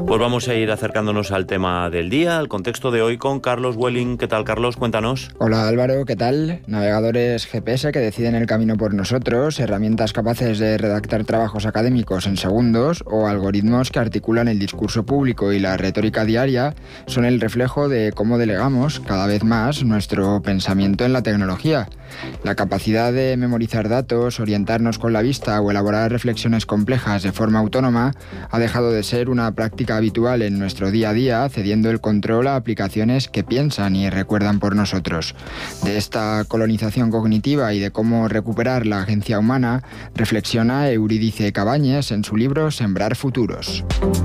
Pues vamos a ir acercándonos al tema del día, al contexto de hoy con Carlos Welling. ¿Qué tal, Carlos? Cuéntanos. Hola Álvaro, ¿qué tal? Navegadores GPS que deciden el camino por nosotros, herramientas capaces de redactar trabajos académicos en segundos o algoritmos que articulan el discurso público y la retórica diaria son el reflejo de cómo delegamos cada vez más nuestro pensamiento en la tecnología. La capacidad de memorizar datos, orientarnos con la vista o elaborar reflexiones complejas de forma autónoma ha dejado de ser una práctica habitual en nuestro día a día, cediendo el control a aplicaciones que piensan y recuerdan por nosotros. De esta colonización cognitiva y de cómo recuperar la agencia humana, reflexiona Eurídice Cabañes en su libro Sembrar futuros.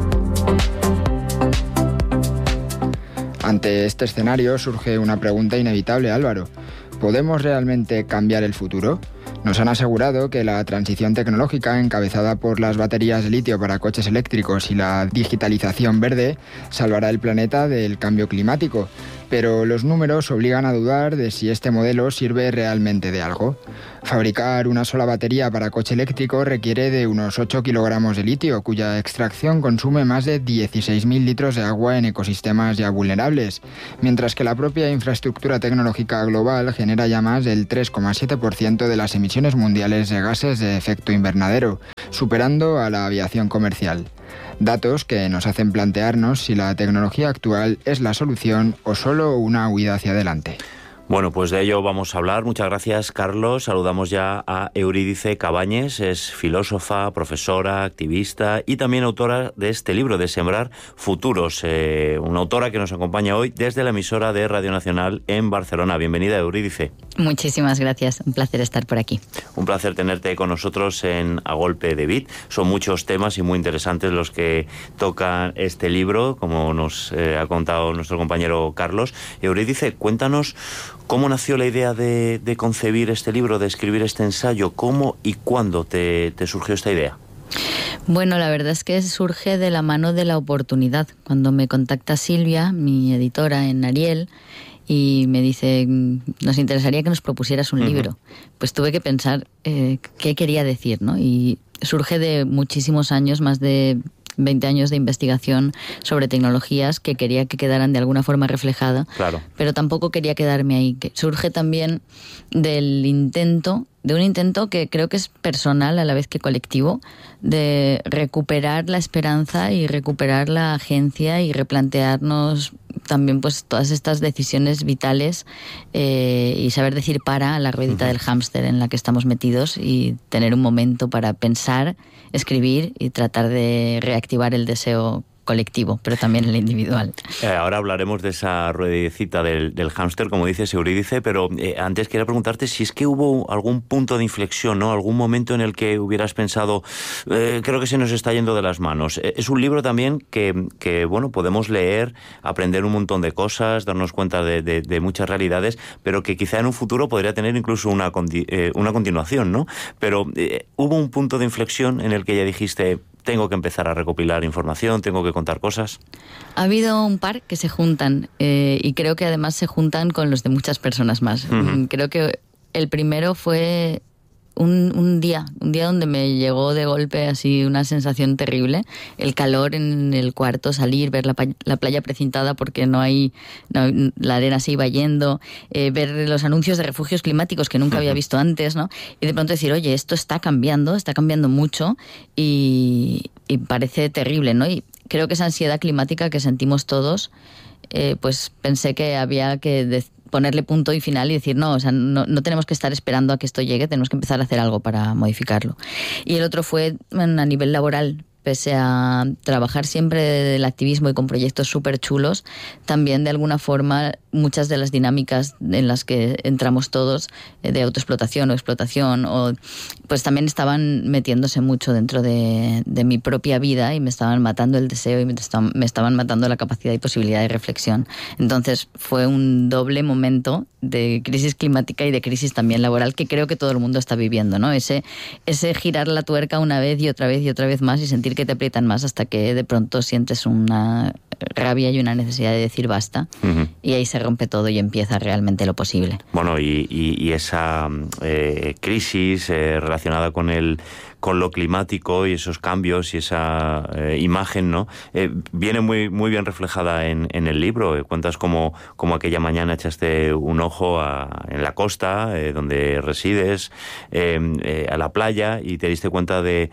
Ante este escenario surge una pregunta inevitable, Álvaro. ¿Podemos realmente cambiar el futuro? Nos han asegurado que la transición tecnológica encabezada por las baterías de litio para coches eléctricos y la digitalización verde salvará el planeta del cambio climático, pero los números obligan a dudar de si este modelo sirve realmente de algo. Fabricar una sola batería para coche eléctrico requiere de unos 8 kilogramos de litio, cuya extracción consume más de 16.000 litros de agua en ecosistemas ya vulnerables, mientras que la propia infraestructura tecnológica global genera ya más del 3,7% de las emisiones mundiales de gases de efecto invernadero, superando a la aviación comercial. Datos que nos hacen plantearnos si la tecnología actual es la solución o solo una huida hacia adelante. Bueno, pues de ello vamos a hablar. Muchas gracias, Carlos. Saludamos ya a Eurídice Cabañes. Es filósofa, profesora, activista y también autora de este libro, de Sembrar Futuros. Una autora que nos acompaña hoy desde la emisora de Radio Nacional en Barcelona. Bienvenida, Eurídice. Muchísimas gracias. Un placer estar por aquí. Un placer tenerte con nosotros en A Golpe de Bit. Son muchos temas y muy interesantes los que toca este libro, como nos ha contado nuestro compañero Carlos. Eurídice, cuéntanos ¿cómo nació la idea de concebir este libro, de escribir este ensayo? ¿Cómo y cuándo te surgió esta idea? Bueno, la verdad es que surge de la mano de la oportunidad. Cuando me contacta Silvia, mi editora en Ariel, y me dice, nos interesaría que nos propusieras un libro. Pues tuve que pensar qué quería decir, ¿no? Y surge de muchísimos años, más de 20 años de investigación sobre tecnologías que quería que quedaran de alguna forma reflejadas, claro. Pero tampoco quería quedarme ahí. Que surge también de un intento que creo que es personal a la vez que colectivo, de recuperar la esperanza y recuperar la agencia y replantearnos también pues todas estas decisiones vitales y saber decir para a la ruedita del hámster en la que estamos metidos y tener un momento para pensar, escribir y tratar de reactivar el deseo colectivo, pero también el individual. Ahora hablaremos de esa ruedecita del hámster, como dices, Eurídice, pero antes quería preguntarte si es que hubo algún punto de inflexión, ¿no? Algún momento en el que hubieras pensado, creo que se nos está yendo de las manos. Es un libro también que bueno, podemos leer, aprender un montón de cosas, darnos cuenta de muchas realidades, pero que quizá en un futuro podría tener incluso una continuación, ¿no? Pero hubo un punto de inflexión en el que ya dijiste, tengo que empezar a recopilar información, tengo que contar cosas. Ha habido un par que se juntan y creo que además se juntan con los de muchas personas más. Creo que el primero fue un día donde me llegó de golpe así una sensación terrible, el calor en el cuarto, salir, ver la playa precintada porque la arena se iba yendo, ver los anuncios de refugios climáticos que nunca había visto antes, ¿no? Y de pronto decir, oye, esto está cambiando mucho y parece terrible, ¿no? Y creo que esa ansiedad climática que sentimos todos, pues pensé que había que ponerle punto y final y decir, no, o sea, no tenemos que estar esperando a que esto llegue, tenemos que empezar a hacer algo para modificarlo. Y el otro fue a nivel laboral. Pese a trabajar siempre del activismo y con proyectos súper chulos, también de alguna forma muchas de las dinámicas en las que entramos todos, de autoexplotación o explotación, pues también estaban metiéndose mucho dentro de mi propia vida y me estaban matando el deseo y me estaban matando la capacidad y posibilidad de reflexión. Entonces fue un doble momento de crisis climática y de crisis también laboral que creo que todo el mundo está viviendo, ¿no? Ese girar la tuerca una vez y otra vez más y sentir que te aprietan más hasta que de pronto sientes una rabia y una necesidad de decir basta, y ahí se rompe todo y empieza realmente lo posible. Bueno, y esa crisis relacionada con lo climático y esos cambios y esa imagen, ¿no? Viene muy, muy bien reflejada en el libro. Cuentas como aquella mañana echaste un ojo en la costa, donde resides, a la playa, y te diste cuenta de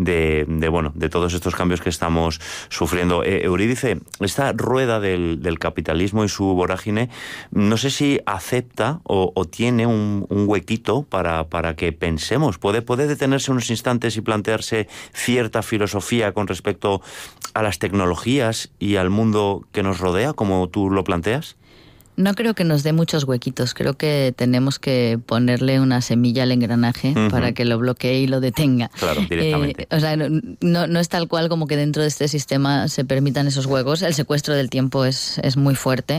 todos estos cambios que estamos sufriendo. Eurídice, esta rueda del capitalismo y su vorágine, no sé si acepta o tiene un huequito para que pensemos. ¿Puede detenerse unos instantes y plantearse cierta filosofía con respecto a las tecnologías y al mundo que nos rodea, como tú lo planteas? No creo que nos dé muchos huequitos. Creo que tenemos que ponerle una semilla al engranaje para que lo bloquee y lo detenga. Claro, directamente. No es tal cual como que dentro de este sistema se permitan esos huecos. El secuestro del tiempo es muy fuerte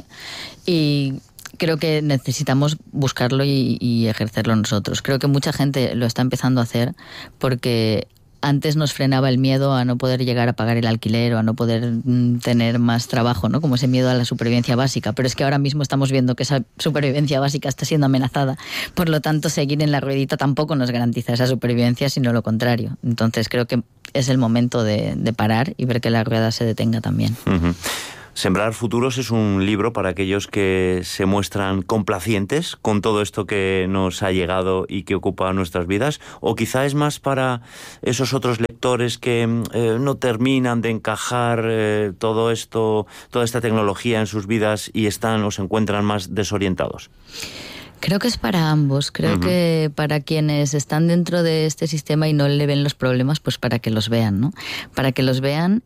y creo que necesitamos buscarlo y ejercerlo nosotros. Creo que mucha gente lo está empezando a hacer porque antes nos frenaba el miedo a no poder llegar a pagar el alquiler o a no poder tener más trabajo, ¿no? Como ese miedo a la supervivencia básica. Pero es que ahora mismo estamos viendo que esa supervivencia básica está siendo amenazada. Por lo tanto, seguir en la ruedita tampoco nos garantiza esa supervivencia, sino lo contrario. Entonces creo que es el momento de parar y ver que la rueda se detenga también. Uh-huh. Sembrar Futuros es un libro para aquellos que se muestran complacientes con todo esto que nos ha llegado y que ocupa nuestras vidas, o quizá es más para esos otros lectores que no terminan de encajar todo esto, toda esta tecnología en sus vidas y están o se encuentran más desorientados. Creo que es para ambos. Creo que para quienes están dentro de este sistema y no le ven los problemas, pues para que los vean, ¿no? Para que los vean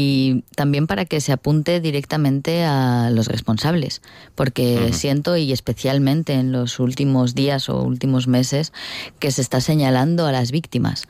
y también para que se apunte directamente a los responsables, porque siento, y especialmente en los últimos días o últimos meses, que se está señalando a las víctimas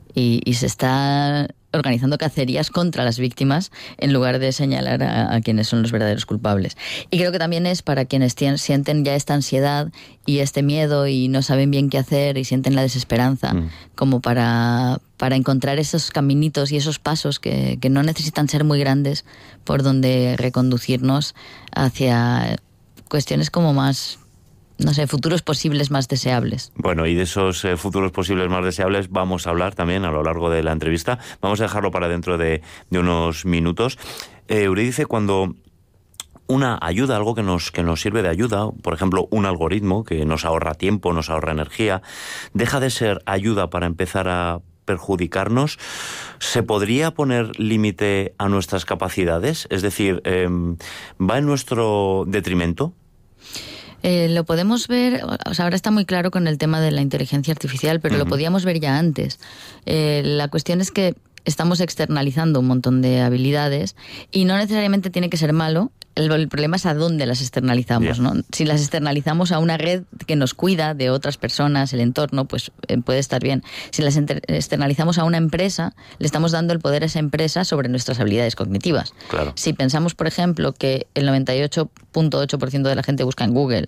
y se está organizando cacerías contra las víctimas en lugar de señalar a quienes son los verdaderos culpables. Y creo que también es para quienes sienten ya esta ansiedad y este miedo y no saben bien qué hacer y sienten la desesperanza, como para encontrar esos caminitos y esos pasos que no necesitan ser muy grandes por donde reconducirnos hacia cuestiones como más, no sé, futuros posibles más deseables. Bueno, y de esos futuros posibles más deseables vamos a hablar también a lo largo de la entrevista. Vamos a dejarlo para dentro de unos minutos. Eurídice, cuando una ayuda, algo que nos sirve de ayuda, por ejemplo, un algoritmo que nos ahorra tiempo, nos ahorra energía, deja de ser ayuda para empezar a perjudicarnos, ¿se podría poner límite a nuestras capacidades? Es decir, ¿va en nuestro detrimento? Lo podemos ver, o sea, ahora está muy claro con el tema de la inteligencia artificial, pero lo podíamos ver ya antes. La cuestión es que estamos externalizando un montón de habilidades y no necesariamente tiene que ser malo. El problema es a dónde las externalizamos, ¿no? Si las externalizamos a una red que nos cuida de otras personas, el entorno, pues puede estar bien. Si las externalizamos a una empresa, le estamos dando el poder a esa empresa sobre nuestras habilidades cognitivas. Claro. Si pensamos, por ejemplo, que el 98.8% de la gente busca en Google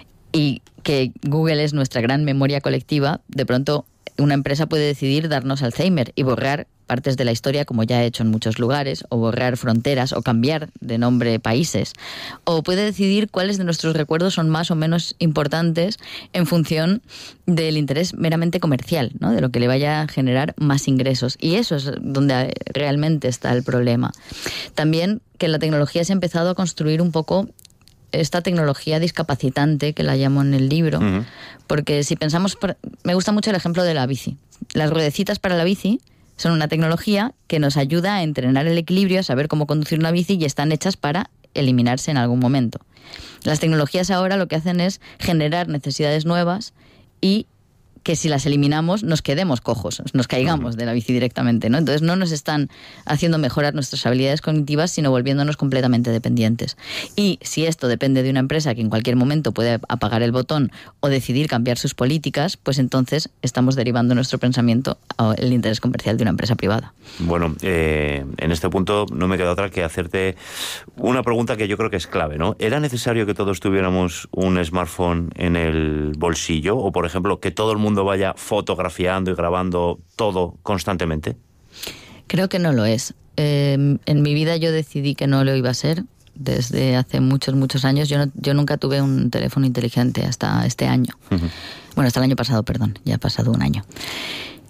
y que Google es nuestra gran memoria colectiva, de pronto una empresa puede decidir darnos Alzheimer y borrar partes de la historia, como ya ha hecho en muchos lugares, o borrar fronteras, o cambiar de nombre países. O puede decidir cuáles de nuestros recuerdos son más o menos importantes en función del interés meramente comercial, ¿no? De lo que le vaya a generar más ingresos. Y eso es donde realmente está el problema. También que la tecnología se ha empezado a construir un poco esta tecnología discapacitante, que la llamo en el libro, porque si pensamos, me gusta mucho el ejemplo de la bici. Las ruedecitas para la bici son una tecnología que nos ayuda a entrenar el equilibrio, a saber cómo conducir una bici, y están hechas para eliminarse en algún momento. Las tecnologías ahora lo que hacen es generar necesidades nuevas y que si las eliminamos nos quedemos cojos, nos caigamos de la bici directamente, ¿no? Entonces no nos están haciendo mejorar nuestras habilidades cognitivas, sino volviéndonos completamente dependientes. Y si esto depende de una empresa que en cualquier momento puede apagar el botón o decidir cambiar sus políticas, pues entonces estamos derivando nuestro pensamiento al interés comercial de una empresa privada. Bueno, en este punto no me queda otra que hacerte una pregunta que yo creo que es clave, ¿no? ¿Era necesario que todos tuviéramos un smartphone en el bolsillo? O, por ejemplo, que todo el mundo vaya fotografiando y grabando todo constantemente? Creo que no lo es. En mi vida yo decidí que no lo iba a ser desde hace muchos años. Yo nunca tuve un teléfono inteligente hasta este año. Bueno, hasta el año pasado, perdón. Ya ha pasado un año.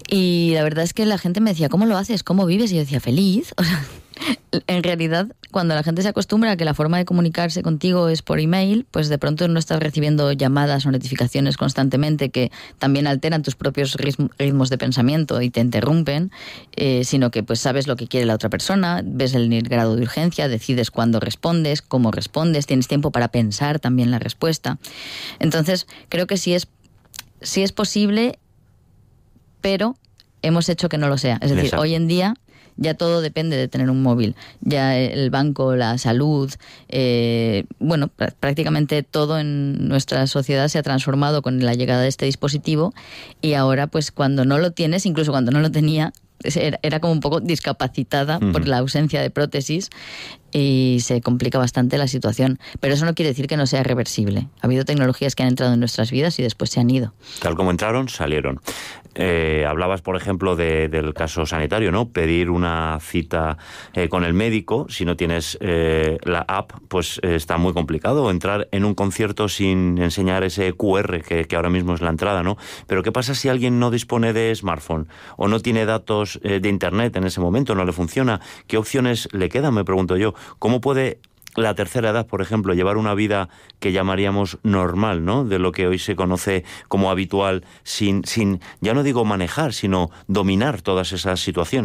Y la verdad es que la gente me decía, ¿cómo lo haces? ¿Cómo vives? Y yo decía, feliz. O sea, en realidad, cuando la gente se acostumbra a que la forma de comunicarse contigo es por email, pues de pronto no estás recibiendo llamadas o notificaciones constantemente que también alteran tus propios ritmos de pensamiento y te interrumpen, sino que pues sabes lo que quiere la otra persona, ves el grado de urgencia, decides cuándo respondes, cómo respondes, tienes tiempo para pensar también la respuesta. Entonces, creo que sí es posible, pero hemos hecho que no lo sea. Es decir, Exacto. hoy en día ya todo depende de tener un móvil. Ya el banco, la salud, prácticamente todo en nuestra sociedad se ha transformado con la llegada de este dispositivo, y ahora pues cuando no lo tienes, incluso cuando no lo tenía, era como un poco discapacitada por la ausencia de prótesis, y se complica bastante la situación. Pero eso no quiere decir que no sea reversible. Ha habido tecnologías que han entrado en nuestras vidas y después se han ido. Tal como entraron, salieron. Hablabas, por ejemplo, del caso sanitario, ¿no? Pedir una cita con el médico, si no tienes la app, pues está muy complicado. Entrar en un concierto sin enseñar ese QR que ahora mismo es la entrada, ¿no? Pero ¿qué pasa si alguien no dispone de smartphone o no tiene datos de internet en ese momento, no le funciona? ¿Qué opciones le quedan, me pregunto yo? ¿Cómo puede la tercera edad, por ejemplo, llevar una vida que llamaríamos normal, ¿no? De lo que hoy se conoce como habitual, sin ya no digo manejar, sino dominar todas esas situaciones?